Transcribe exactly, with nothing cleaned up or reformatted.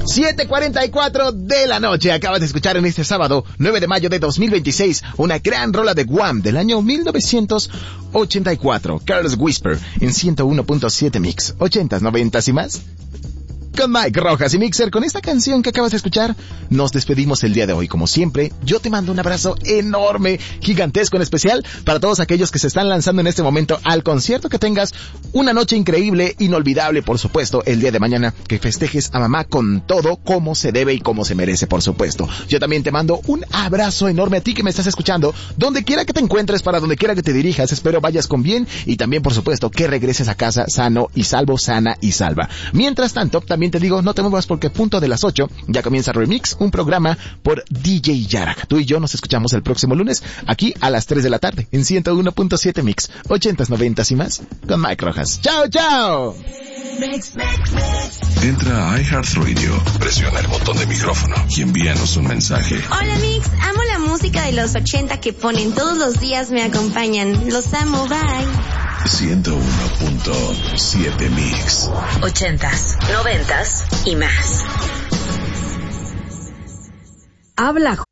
siete cuarenta y cuatro de la noche. Acabas de escuchar en este sábado, nueve de mayo de dos mil veintiséis, una gran rola de Wham del año mil novecientos ochenta y cuatro. Careless Whisper en ciento uno punto siete Mix. ochentas, noventas y más. Con Mike Rojas y Mixer, con esta canción que acabas de escuchar, nos despedimos el día de hoy. Como siempre, yo te mando un abrazo enorme, gigantesco, en especial para todos aquellos que se están lanzando en este momento al concierto. Que tengas una noche increíble, inolvidable, por supuesto, el día de mañana, que festejes a mamá con todo como se debe y como se merece, por supuesto. Yo también te mando un abrazo enorme a ti que me estás escuchando, donde quiera que te encuentres, para donde quiera que te dirijas. Espero vayas con bien y también, por supuesto, que regreses a casa sano y salvo, sana y salva. Mientras tanto, también te digo, no te muevas porque punto de las ocho ya comienza Remix, un programa por D J Yarak. Tú y yo nos escuchamos el próximo lunes, aquí a las tres de la tarde, en ciento uno punto siete Mix, ochentas, noventas y más, con Mike Rojas. ¡Chao, chao! Entra a iHeartRadio, presiona el botón de micrófono y envíanos un mensaje. Hola Mix, amo la música de los ochenta que ponen todos los días, me acompañan. Los amo, bye. ciento uno punto siete Mix. Ochentas, noventas y más. Habla